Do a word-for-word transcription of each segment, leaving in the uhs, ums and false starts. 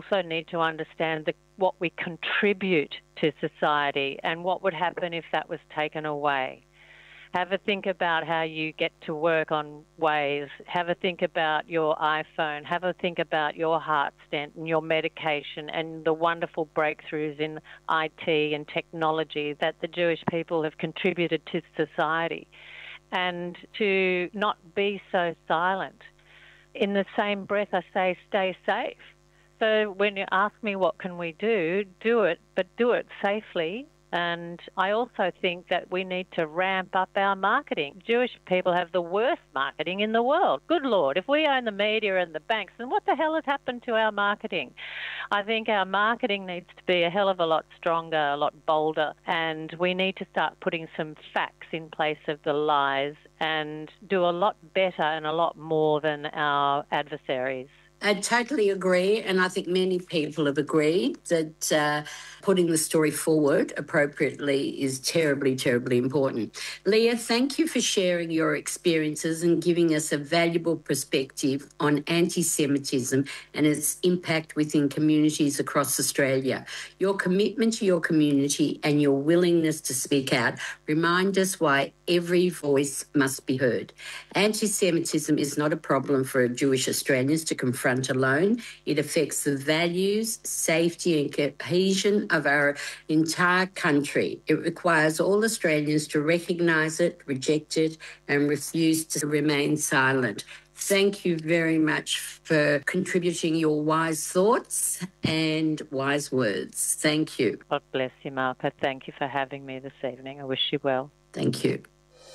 also need to understand the, what we contribute to society and what would happen if that was taken away. Have a think about how you get to work on Waze. Have a think about your iPhone. Have a think about your heart stent and your medication and the wonderful breakthroughs in I T and technology that the Jewish people have contributed to society. And to not be so silent. In the same breath, I say stay safe. So when you ask me what can we do, do it, but do it safely. And I also think that we need to ramp up our marketing. Jewish people have the worst marketing in the world. Good Lord, if we own the media and the banks, then what the hell has happened to our marketing? I think our marketing needs to be a hell of a lot stronger, a lot bolder, and we need to start putting some facts in place of the lies and do a lot better and a lot more than our adversaries. I totally agree, and I think many people have agreed that uh, putting the story forward appropriately is terribly, terribly important. Leah, thank you for sharing your experiences and giving us a valuable perspective on anti-Semitism and its impact within communities across Australia. Your commitment to your community and your willingness to speak out remind us why every voice must be heard. Anti-Semitism is not a problem for Jewish Australians to confront alone. It affects the values, safety and cohesion of our entire country. It requires all Australians to recognise it, reject it and refuse to remain silent. Thank you very much for contributing your wise thoughts and wise words. Thank you. God bless you, Malka. Thank you for having me this evening. I wish you well. Thank you.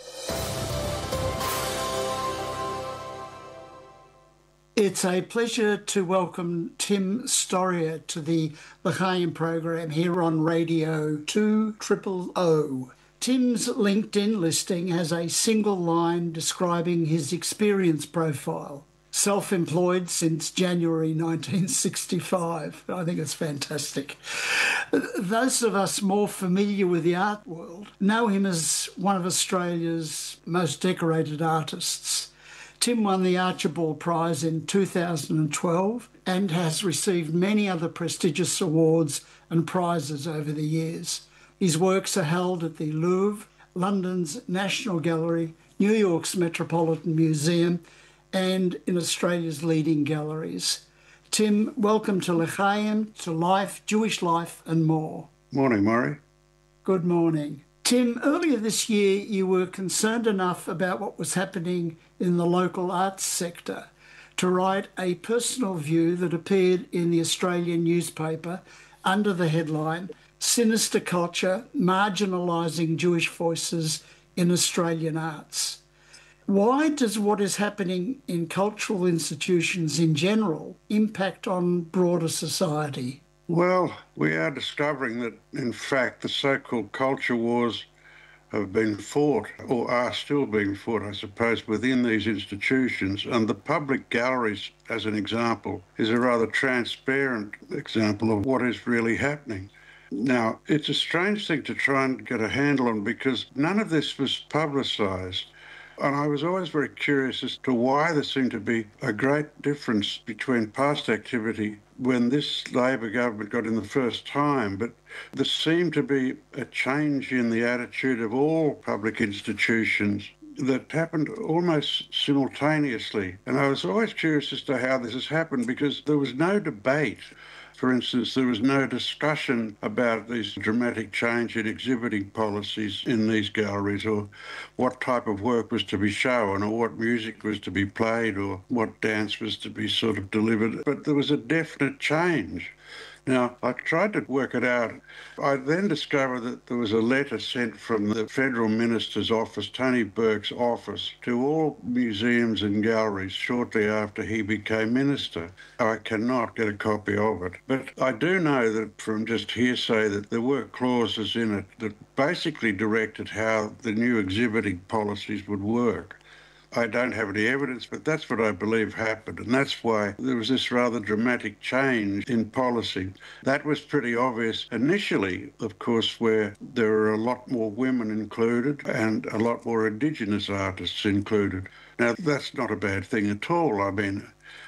It's a pleasure to welcome Tim Storier to the L'chaim program here on Radio two O O. Tim's LinkedIn listing has a single line describing his experience profile. Self-employed since January nineteen sixty-five. I think it's fantastic. Those of us more familiar with the art world know him as one of Australia's most decorated artists. Tim won the Archibald Prize in two thousand twelve and has received many other prestigious awards and prizes over the years. His works are held at the Louvre, London's National Gallery, New York's Metropolitan Museum, and in Australia's leading galleries. Tim, welcome to L'chaim, to Life, Jewish Life and more. Morning, Murray. Good morning. Tim, earlier this year you were concerned enough about what was happening in the local arts sector to write a personal view that appeared in the Australian newspaper under the headline, Sinister Culture Marginalising Jewish Voices in Australian Arts. Why does what is happening in cultural institutions in general impact on broader society? Well, we are discovering that, in fact, the so-called culture wars have been fought, or are still being fought, I suppose, within these institutions. And the public galleries, as an example, is a rather transparent example of what is really happening. Now, it's a strange thing to try and get a handle on because none of this was publicised. And I was always very curious as to why there seemed to be a great difference between past activity when this Labor government got in the first time, but there seemed to be a change in the attitude of all public institutions that happened almost simultaneously. And I was always curious as to how this has happened because there was no debate. For instance, there was no discussion about these dramatic change in exhibiting policies in these galleries or what type of work was to be shown or what music was to be played or what dance was to be sort of delivered. But there was a definite change. Now, I tried to work it out. I then discovered that there was a letter sent from the Federal Minister's office, Tony Burke's office, to all museums and galleries shortly after he became minister. I cannot get a copy of it. But I do know that from just hearsay that there were clauses in it that basically directed how the new exhibiting policies would work. I don't have any evidence, but that's what I believe happened. And that's why there was this rather dramatic change in policy. That was pretty obvious initially, of course, where there were a lot more women included and a lot more Indigenous artists included. Now, that's not a bad thing at all. I mean,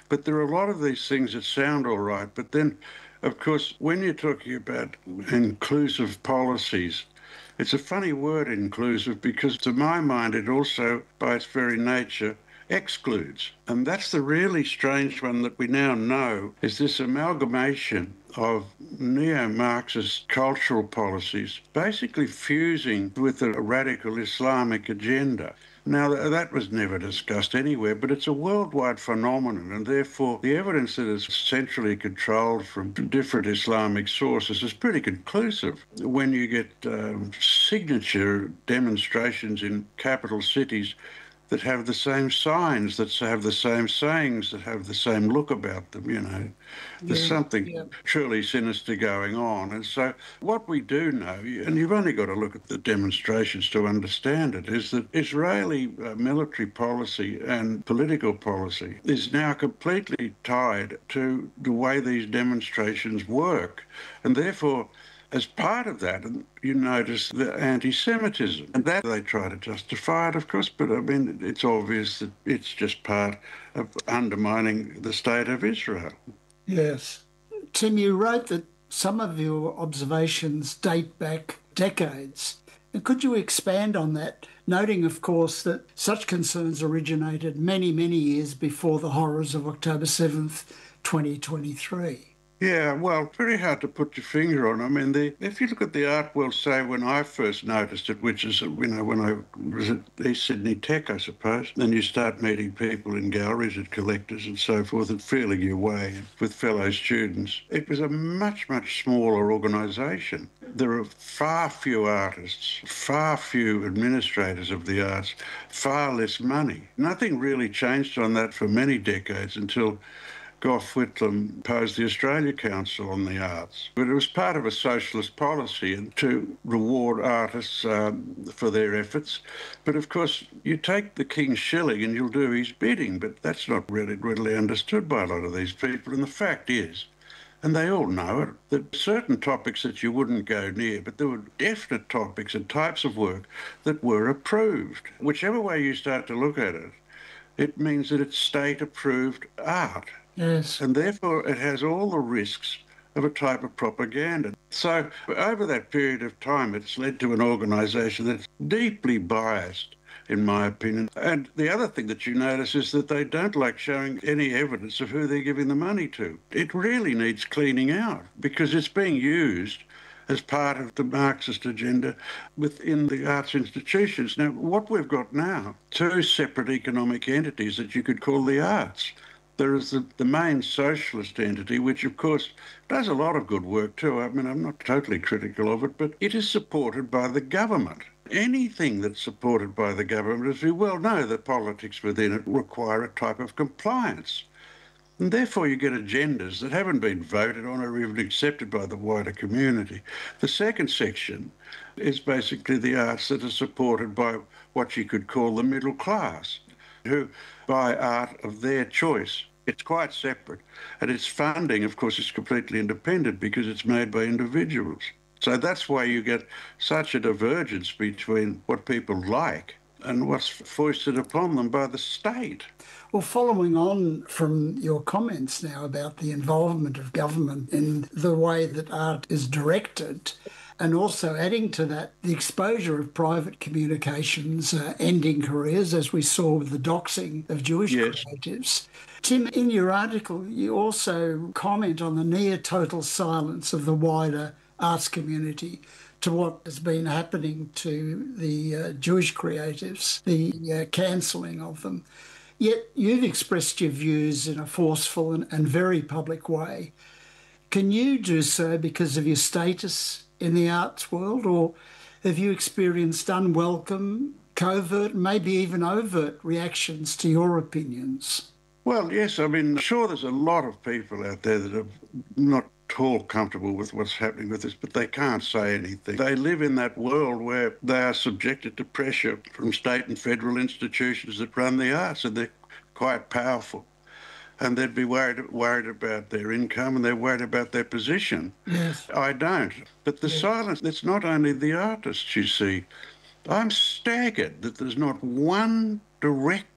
But there are a lot of these things that sound all right. But then, of course, when you're talking about inclusive policies, it's a funny word, inclusive, because to my mind, it also, by its very nature, excludes. And that's the really strange one that we now know is this amalgamation of neo-Marxist cultural policies basically fusing with a radical Islamic agenda. Now, that was never discussed anywhere, but it's a worldwide phenomenon, and therefore the evidence that is centrally controlled from different Islamic sources is pretty conclusive. When you get um, signature demonstrations in capital cities that have the same signs, that have the same sayings, that have the same look about them, you know. There's yeah, something yeah. truly sinister going on. And so what we do know, and you've only got to look at the demonstrations to understand it, is that Israeli uh, military policy and political policy is now completely tied to the way these demonstrations work. And therefore, as part of that, you notice the anti-Semitism. And that they try to justify it, of course, but I mean, it's obvious that it's just part of undermining the state of Israel. Yes. Tim, you wrote that some of your observations date back decades. And could you expand on that, noting, of course, that such concerns originated many, many years before the horrors of October seventh, twenty twenty-three? Yeah, well, pretty hard to put your finger on. I mean, the, if you look at the art world, say, when I first noticed it, which is, you know, when I was at East Sydney Tech, I suppose, then you start meeting people in galleries and collectors and so forth and feeling your way with fellow students. It was a much, much smaller organisation. There are far fewer artists, far few administrators of the arts, far less money. Nothing really changed on that for many decades until Gough Whitlam posed the Australia Council on the Arts. But it was part of a socialist policy and to reward artists um, for their efforts. But of course, you take the king's shilling and you'll do his bidding, but that's not really readily understood by a lot of these people. And the fact is, and they all know it, that certain topics that you wouldn't go near, but there were definite topics and types of work that were approved. Whichever way you start to look at it, it means that it's state-approved art. Yes. And therefore it has all the risks of a type of propaganda. So over that period of time, it's led to an organisation that's deeply biased, in my opinion. And the other thing that you notice is that they don't like showing any evidence of who they're giving the money to. It really needs cleaning out because it's being used as part of the Marxist agenda within the arts institutions. Now, what we've got now, two separate economic entities that you could call the arts. There is the, the main socialist entity, which, of course, does a lot of good work too. I mean, I'm not totally critical of it, but it is supported by the government. Anything that's supported by the government, as we well know, the politics within it require a type of compliance. And therefore you get agendas that haven't been voted on or even accepted by the wider community. The second section is basically the arts that are supported by what you could call the middle class, who buy art of their choice. It's quite separate. And its funding, of course, is completely independent because it's made by individuals. So that's why you get such a divergence between what people like and what's foisted upon them by the state. Well, following on from your comments now about the involvement of government in the way that art is directed, and also adding to that the exposure of private communications uh, ending careers, as we saw with the doxing of Jewish yes. creatives. Tim, in your article, you also comment on the near-total silence of the wider arts community to what has been happening to the uh, Jewish creatives, the uh, cancelling of them. Yet you've expressed your views in a forceful and, and very public way. Can you do so because of your status in the arts world, or have you experienced unwelcome, covert, maybe even overt reactions to your opinions? Well, yes, I mean, sure, there's a lot of people out there that are not at all comfortable with what's happening with this, but they can't say anything. They live in that world where they are subjected to pressure from state and federal institutions that run the arts, and they're quite powerful. And they'd be worried, worried about their income and they're worried about their position. Yes. I don't. But the yes. silence, it's not only the artists, you see. I'm staggered that there's not one director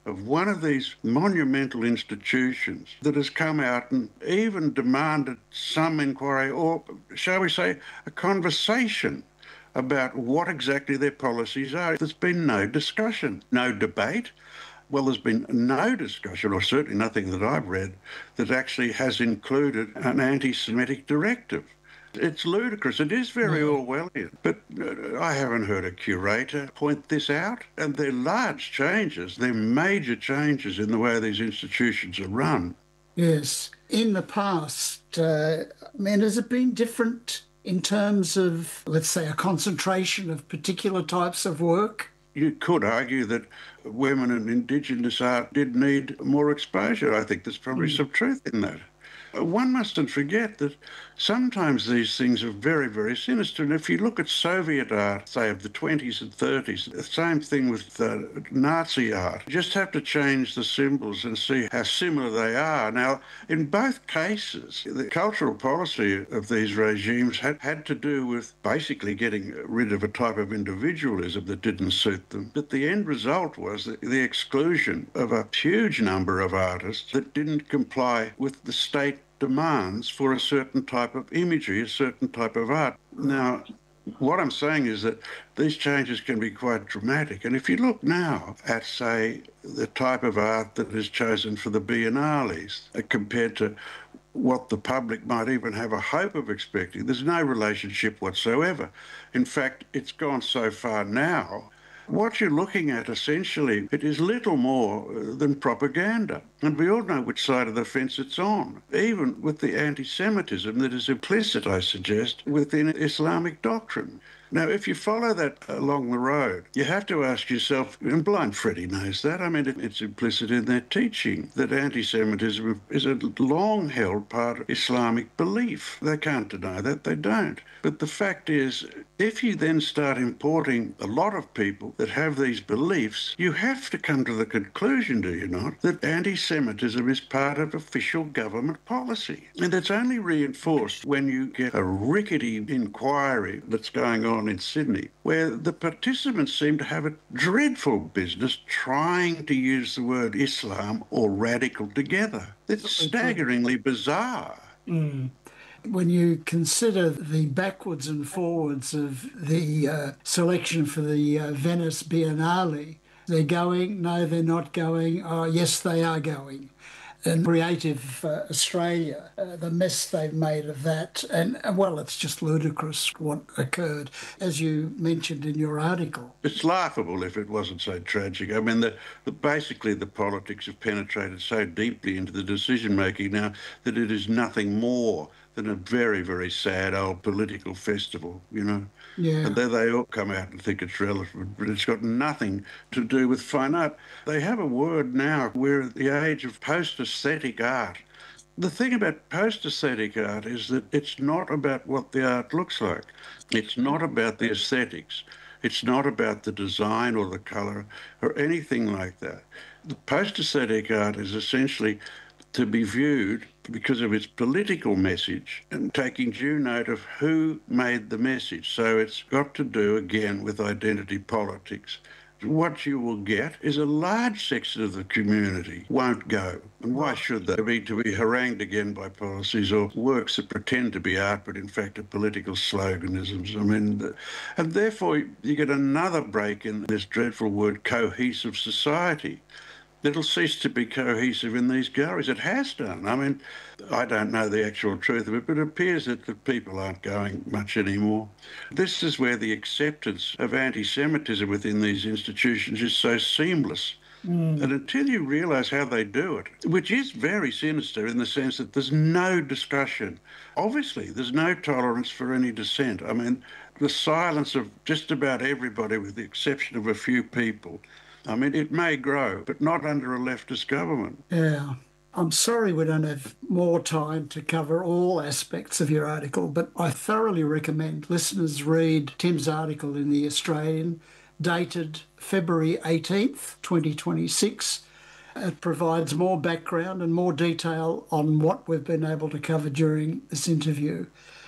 of one of these monumental institutions that has come out and even demanded some inquiry, or shall we say, a conversation about what exactly their policies are. There's been no discussion, no debate. Well, there's been no discussion, or certainly nothing that I've read, that actually has included an anti-Semitic directive. It's ludicrous. It is very Orwellian. But uh, I haven't heard a curator point this out. And they're large changes. They're major changes in the way these institutions are run. Yes. In the past, uh, I mean, has it been different in terms of, let's say, a concentration of particular types of work? You could argue that women and Indigenous art did need more exposure. I think there's probably mm. some truth in that. One mustn't forget that sometimes these things are very, very sinister. And if you look at Soviet art, say, of the twenties and thirties, the same thing with uh, Nazi art. You just have to change the symbols and see how similar they are. Now, in both cases, the cultural policy of these regimes had, had to do with basically getting rid of a type of individualism that didn't suit them. But the end result was the, the exclusion of a huge number of artists that didn't comply with the state demands for a certain type of imagery, a certain type of art. Now, what I'm saying is that these changes can be quite dramatic. And if you look now at, say, the type of art that is chosen for the Biennales uh, compared to what the public might even have a hope of expecting, there's no relationship whatsoever. In fact, it's gone so far now. What you're looking at, essentially, it is little more than propaganda. And we all know which side of the fence it's on, even with the anti-Semitism that is implicit, I suggest, within Islamic doctrine. Now, if you follow that along the road, you have to ask yourself, and Blind Freddy knows that, I mean, it's implicit in their teaching, that anti-Semitism is a long-held part of Islamic belief. They can't deny that, they don't. But the fact is, if you then start importing a lot of people that have these beliefs, you have to come to the conclusion, do you not, that anti-Semitism is part of official government policy. And it's only reinforced when you get a rickety inquiry that's going on in Sydney, where the participants seem to have a dreadful business trying to use the word Islam or radical together. It's staggeringly bizarre. Mm. When you consider the backwards and forwards of the uh, selection for the uh, Venice Biennale, they're going, no, they're not going, oh, yes, they are going. And Creative uh, Australia, uh, the mess they've made of that, and, and well, it's just ludicrous what occurred, as you mentioned in your article. It's laughable if it wasn't so tragic. I mean, the, the, basically the politics have penetrated so deeply into the decision-making now that it is nothing more than a very, very sad old political festival, you know. Yeah. And there they all come out and think it's relevant, but it's got nothing to do with fine art. They have a word now, we're at the age of post-aesthetic art. The thing about post-aesthetic art is that it's not about what the art looks like. It's not about the aesthetics. It's not about the design or the colour or anything like that. The post-aesthetic art is essentially to be viewed because of its political message and taking due note of who made the message. So it's got to do, again, with identity politics. What you will get is a large section of the community won't go. And why should they be to be harangued again by policies or works that pretend to be art but in fact are political sloganisms? I mean, the, and therefore you get another break in this dreadful word cohesive society. It'll cease to be cohesive in these galleries. It has done. I mean, I don't know the actual truth of it, but it appears that the people aren't going much anymore. This is where the acceptance of anti-Semitism within these institutions is so seamless. Mm. And until you realise how they do it, which is very sinister in the sense that there's no discussion. Obviously, there's no tolerance for any dissent. I mean, the silence of just about everybody with the exception of a few people. I mean, it may grow, but not under a leftist government. Yeah. I'm sorry we don't have more time to cover all aspects of your article, but I thoroughly recommend listeners read Tim's article in The Australian, dated February eighteenth, twenty twenty-six. It provides more background and more detail on what we've been able to cover during this interview.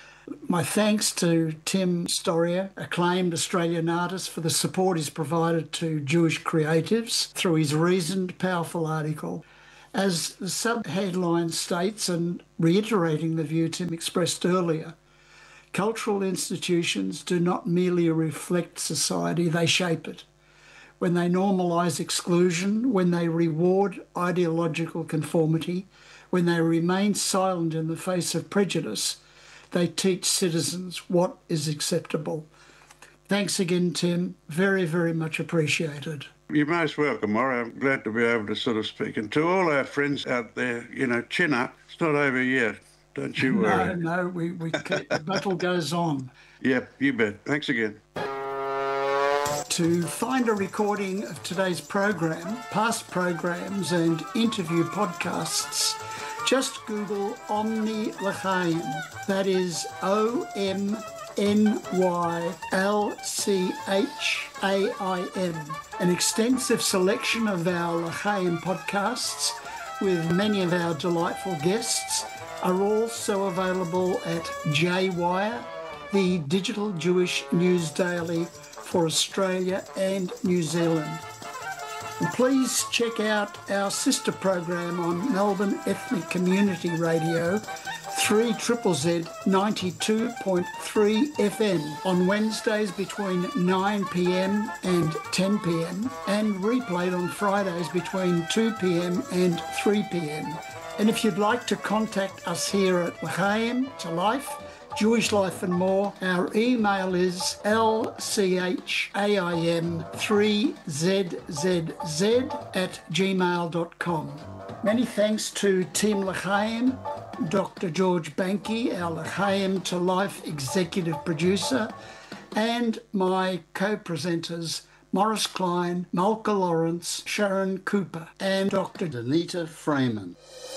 My thanks to Tim Storia, acclaimed Australian artist, for the support he's provided to Jewish creatives through his reasoned, powerful article. As the sub-headline states, and reiterating the view Tim expressed earlier, cultural institutions do not merely reflect society, they shape it. When they normalise exclusion, when they reward ideological conformity, when they remain silent in the face of prejudice, they teach citizens what is acceptable. Thanks again, Tim. Very, very much appreciated. You're most welcome, Maury. I'm glad to be able to sort of speak. And to all our friends out there, you know, chin up. It's not over yet. Don't you worry. No, no, we, we keep, the battle goes on. Yep, you bet. Thanks again. To find a recording of today's program, past programs and interview podcasts, just Google Omni L'chaim. That is O M N Y L C H A I M. An extensive selection of our L'chaim podcasts with many of our delightful guests are also available at J-Wire, the digital Jewish news daily for Australia and New Zealand. And please check out our sister program on Melbourne Ethnic Community Radio, three Z Z Z ninety-two point three F M on Wednesdays between nine p m and ten p m and replayed on Fridays between two p m and three p m. And if you'd like to contact us here at L'chaim, To Life, Jewish Life and More, our email is l c h a i m three z z z at gmail dot com. Many thanks to Team L'chaim, Doctor George Banky, our L'chaim To Life executive producer, and my co-presenters, Morris Klein, Malka Lawrence, Sharon Cooper, and Doctor Danita Freeman.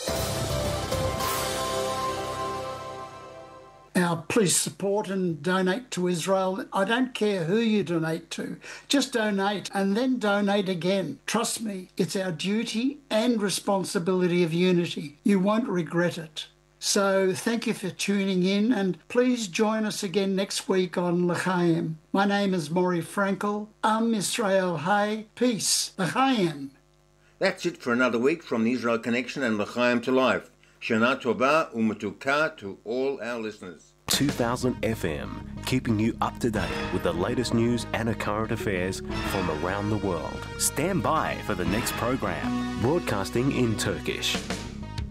Now, please support and donate to Israel. I don't care who you donate to. Just donate and then donate again. Trust me, it's our duty and responsibility of unity. You won't regret it. So thank you for tuning in, and please join us again next week on L'chaim. My name is Maury Frankel. Am Israel Hay. Peace. L'chaim. That's it for another week from the Israel Connection and L'chaim To Life. Shana Tova U'Metuka to all our listeners. two thousand F M, keeping you up to date with the latest news and current affairs from around the world. Stand by for the next program, broadcasting in Turkish.